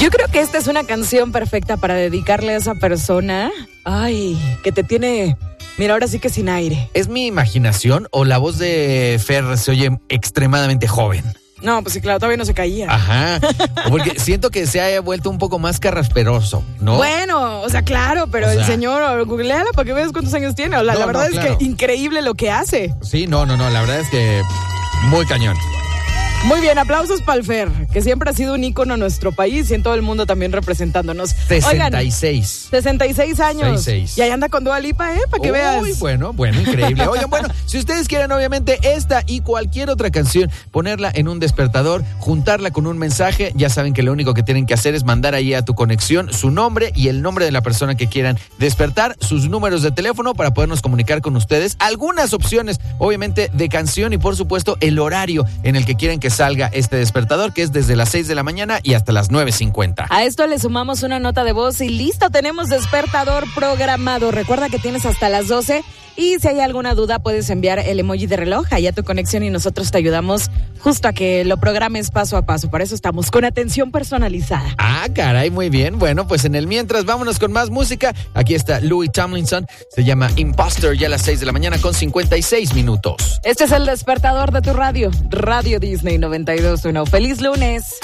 Yo creo que esta es una canción perfecta para dedicarle a esa persona. Ay, que te tiene, mira, ahora sí que sin aire. ¿Es mi imaginación o la voz de Fer se oye extremadamente joven? No, pues sí, claro, todavía no se caía. Ajá, porque siento que se haya vuelto un poco más carrasperoso, ¿no? Bueno, o sea, claro, pero el señor, googleala para que veas cuántos años tiene. La verdad es que increíble lo que hace. Sí, no, la verdad es que muy cañón. Muy bien, aplausos para el Fer, que siempre ha sido un ícono en nuestro país y en todo el mundo también representándonos. 66. Oigan, 66 años. 66. Y ahí anda con Dua Lipa, para que veas. Uy, bueno, increíble. Oigan, bueno, si ustedes quieren, obviamente, esta y cualquier otra canción, ponerla en un despertador, juntarla con un mensaje, ya saben que lo único que tienen que hacer es mandar ahí a tu conexión su nombre y el nombre de la persona que quieran despertar, sus números de teléfono para podernos comunicar con ustedes, algunas opciones, obviamente, de canción y, por supuesto, el horario en el que quieren que salga este despertador, que es desde las 6 de la mañana y hasta las 9:50. A esto le sumamos una nota de voz y listo, tenemos despertador programado. Recuerda que tienes hasta las 12 y si hay alguna duda puedes enviar el emoji de reloj ahí a tu conexión y nosotros te ayudamos justo a que lo programes paso a paso. Para eso estamos con atención personalizada. Ah, caray, muy bien. Bueno, pues en el mientras, vámonos con más música. Aquí está Louis Tomlinson, se llama Imposter, ya a las 6 de la mañana con 56 minutos. Este es el despertador de tu radio, Radio Disney 92.1. ¡Feliz lunes!